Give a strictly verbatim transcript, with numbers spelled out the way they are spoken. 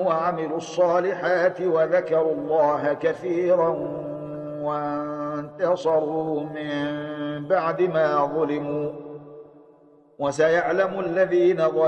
وعملوا الصالحات وذكروا الله كثيرا وانتصروا من بعد ما ظلموا، وسيعلم الذين ظلموا